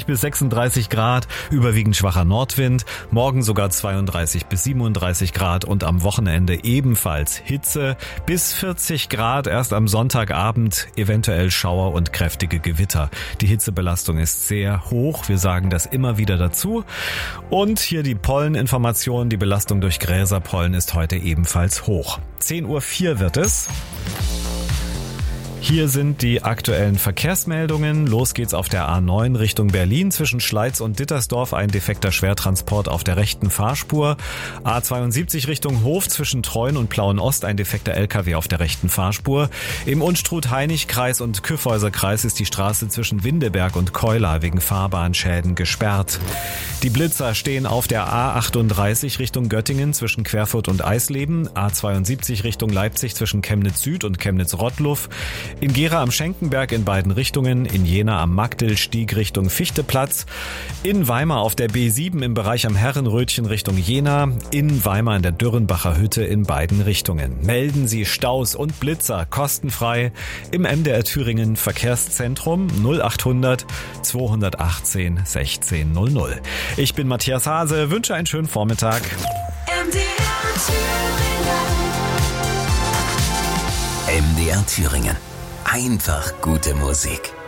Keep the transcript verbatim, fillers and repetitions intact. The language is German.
fünfundzwanzig bis sechsunddreißig Grad, überwiegend schwacher Nordwind, morgen sogar zweiunddreißig bis siebenunddreißig Grad und am Wochenende ebenfalls Hitze bis vierzig Grad, erst am Sonntagabend eventuell Schauer und kräftige Gewitter. Die Hitzebelastung ist sehr hoch, wir sagen das immer wieder dazu. Und hier die Polleninformation, die Belastung durch Gräserpollen ist heute ebenfalls hoch. zehn Uhr vier wird es. Hier sind die aktuellen Verkehrsmeldungen. Los geht's auf der A neun Richtung Berlin. Zwischen Schleiz und Dittersdorf ein defekter Schwertransport auf der rechten Fahrspur. A zweiundsiebzig Richtung Hof zwischen Treuen und Plauen-Ost ein defekter L K W auf der rechten Fahrspur. Im Unstrut-Hainich-Kreis und Kyffhäuser-Kreis ist die Straße zwischen Windeberg und Keular wegen Fahrbahnschäden gesperrt. Die Blitzer stehen auf der A achtunddreißig Richtung Göttingen zwischen Querfurt und Eisleben. A zweiundsiebzig Richtung Leipzig zwischen Chemnitz Süd und Chemnitz-Rottluff. In Gera am Schenkenberg in beiden Richtungen, in Jena am Magdalstieg Richtung Fichteplatz, in Weimar auf der B sieben im Bereich am Herrenrötchen Richtung Jena, in Weimar in der Dürrenbacher Hütte in beiden Richtungen. Melden Sie Staus und Blitzer kostenfrei im M D R Thüringen Verkehrszentrum null achthundert zweihundertachtzehn sechzehn null null. Ich bin Matthias Hase, wünsche einen schönen Vormittag. M D R Thüringen. M D R Thüringen. Einfach gute Musik.